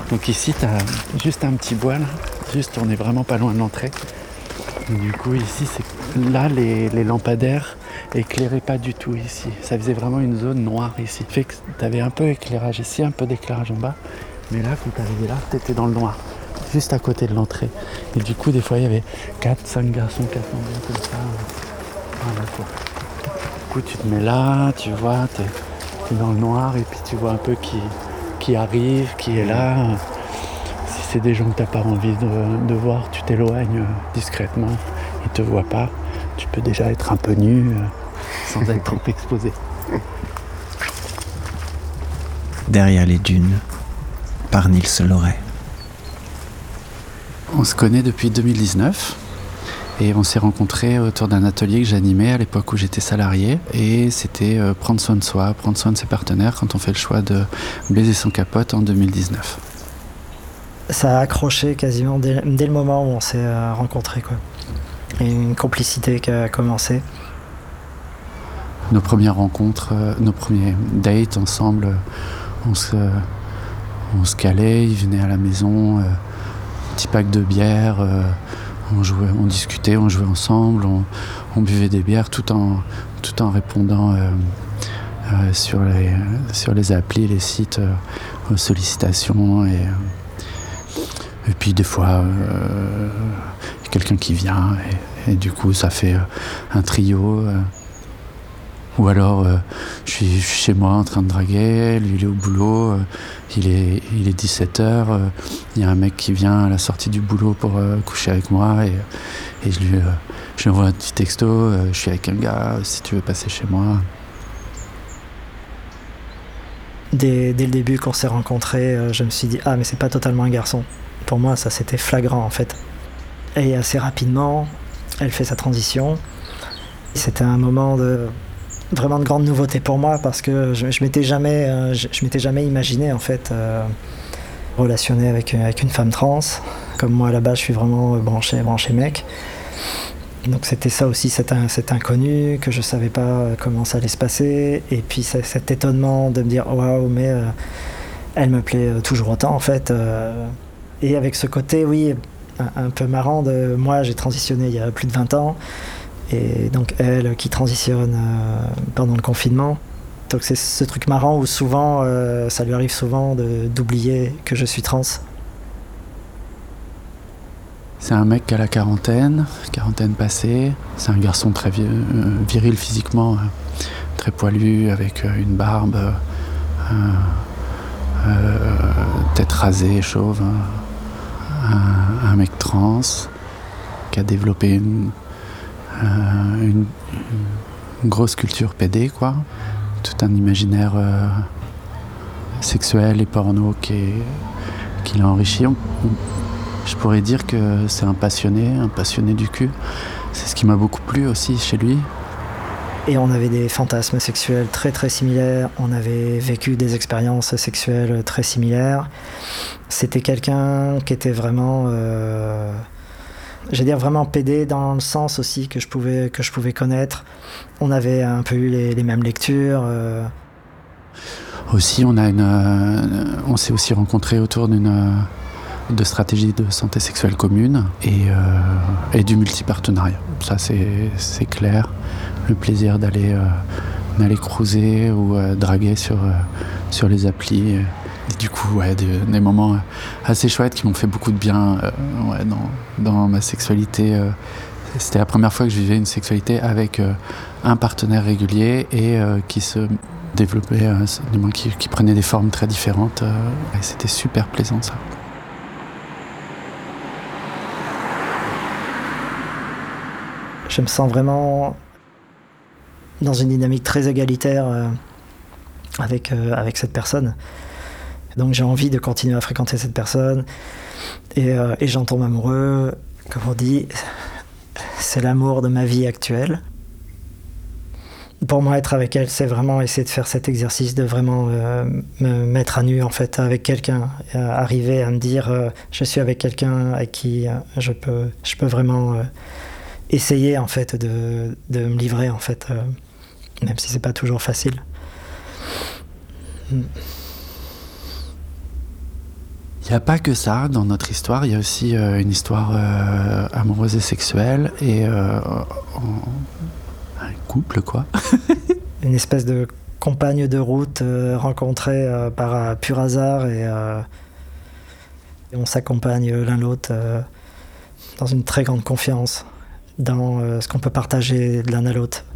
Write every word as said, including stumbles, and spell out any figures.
Donc ici, tu as juste un petit bois là, juste on est vraiment pas loin de l'entrée. Et du coup ici, c'est là les, les lampadaires éclairaient pas du tout ici. Ça faisait vraiment une zone noire ici. Fait que tu avais un peu d'éclairage ici, un peu d'éclairage en bas. Mais là, quand tu arrivais là, tu étais dans le noir, juste à côté de l'entrée. Et du coup, des fois, il y avait quatre cinq garçons qui attendaient comme ça. Voilà quoi. Du coup, tu te mets là, tu vois, tu es dans le noir et puis tu vois un peu qui, qui arrive, qui est là. Si c'est des gens que tu n'as pas envie de, de voir, tu t'éloignes discrètement. Ils ne te voient pas. Tu peux déjà être un peu nu euh, sans être trop exposé. Derrière les dunes, par Nils Loret. On se connaît depuis deux mille dix-neuf et on s'est rencontrés autour d'un atelier que j'animais à l'époque où j'étais salarié, et c'était euh, prendre soin de soi, prendre soin de ses partenaires quand on fait le choix de baiser son capote en deux mille dix-neuf. Ça a accroché quasiment dès, dès le moment où on s'est euh, rencontrés, quoi. Et une complicité qui a commencé. Nos premières rencontres, euh, nos premiers dates ensemble, euh, on se, euh, on se calait, il venait à la maison, euh, petit pack de bière, euh, on jouait, on discutait, on jouait ensemble, on, on buvait des bières tout en, tout en répondant euh, euh, sur, les, sur les applis, les sites euh, aux sollicitations. Et, et puis des fois, euh, il y a quelqu'un qui vient et, et du coup ça fait un trio. Euh, Ou alors, euh, je, suis, je suis chez moi en train de draguer, lui il est au boulot, euh, il est, il est dix-sept heures, il euh, y a un mec qui vient à la sortie du boulot pour euh, coucher avec moi, et, et je, lui, euh, je lui envoie un petit texto, euh, je suis avec un gars, si tu veux passer chez moi. Dès, dès le début, quand on s'est rencontrés, euh, je me suis dit « Ah, mais c'est pas totalement un garçon ». Pour moi, ça c'était flagrant en fait. Et assez rapidement, elle fait sa transition. C'était un moment de... vraiment de grande nouveauté pour moi, parce que je, je m'étais jamais, euh, je, je m'étais jamais imaginé en fait euh, relationner avec, avec une femme trans. Comme moi à la base, je suis vraiment branché, branché mec. Donc c'était ça aussi, cet, cet inconnu que je savais pas comment ça allait se passer. Et puis cet étonnement de me dire waouh, mais euh, elle me plaît toujours autant en fait. Euh, et avec ce côté, oui, un, un peu marrant de moi, j'ai transitionné il y a plus de vingt ans. Et donc elle qui transitionne euh, pendant le confinement. Donc c'est ce truc marrant où souvent, euh, ça lui arrive souvent de, d'oublier que je suis trans. C'est un mec qui a la quarantaine, quarantaine passée. C'est un garçon très vi- euh, viril physiquement, euh, très poilu, avec euh, une barbe, euh, euh, tête rasée, chauve. Hein. Un, un mec trans qui a développé une Euh, une, une grosse culture pédée, quoi. Tout un imaginaire euh, sexuel et porno qui, est, qui l'a enrichi. On, on, je pourrais dire que c'est un passionné, un passionné du cul. C'est ce qui m'a beaucoup plu aussi chez lui. Et on avait des fantasmes sexuels très très similaires, on avait vécu des expériences sexuelles très similaires. C'était quelqu'un qui était vraiment... Euh, je veux dire vraiment pédé dans le sens aussi que je pouvais, que je pouvais connaître. On avait un peu eu les, les mêmes lectures. Euh... Aussi, on, a une, euh, on s'est aussi rencontrés autour d'une euh, de stratégies de santé sexuelle commune et, euh, et du multipartenariat. Ça, c'est, c'est clair. Le plaisir d'aller, euh, d'aller cruiser ou euh, draguer sur, euh, sur les applis. Et du coup, ouais, des, des moments assez chouettes qui m'ont fait beaucoup de bien euh, ouais, dans, dans ma sexualité. Euh, c'était la première fois que je vivais une sexualité avec euh, un partenaire régulier et euh, qui se développait, euh, du moins qui, qui prenait des formes très différentes. Euh, et c'était super plaisant, ça. Je me sens vraiment dans une dynamique très égalitaire euh, avec, euh, avec cette personne. Donc j'ai envie de continuer à fréquenter cette personne et, euh, et j'en tombe amoureux. Comme on dit, c'est l'amour de ma vie actuelle. Pour moi, être avec elle, c'est vraiment essayer de faire cet exercice de vraiment euh, me mettre à nu en fait avec quelqu'un, euh, arriver à me dire euh, je suis avec quelqu'un avec qui euh, je peux, je peux vraiment euh, essayer en fait de, de me livrer en fait, euh, même si c'est pas toujours facile. Il Il n'y a pas que ça dans notre histoire, il y a aussi euh, une histoire euh, amoureuse et sexuelle et euh, en... un couple quoi. Une espèce de compagne de route euh, rencontrée euh, par euh, pur hasard et, euh, et on s'accompagne l'un l'autre euh, dans une très grande confiance dans euh, ce qu'on peut partager de l'un à l'autre.